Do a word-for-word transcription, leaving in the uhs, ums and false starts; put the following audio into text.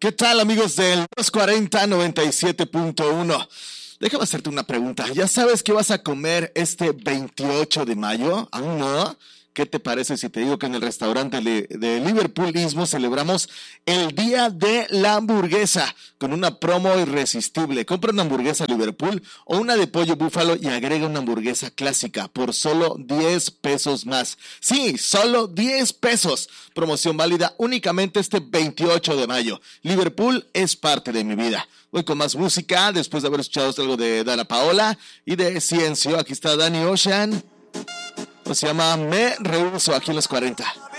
¿Qué tal, amigos del dos cuarenta noventa y siete punto uno? Déjame hacerte una pregunta. ¿Ya sabes qué vas a comer este veintiocho de mayo? ¿Aún no? ¿Qué te parece si te digo que en el restaurante de, de Liverpool mismo celebramos el Día de la Hamburguesa con una promo irresistible? Compra una hamburguesa Liverpool o una de pollo búfalo y agrega una hamburguesa clásica por solo diez pesos más. Sí, solo diez pesos. Promoción válida únicamente este veintiocho de mayo. Liverpool es parte de mi vida. Voy con más música después de haber escuchado algo de Dana Paola y de Ciencio. Aquí está Danny Ocean. Se llama Me Rehuso, aquí en los cuarenta.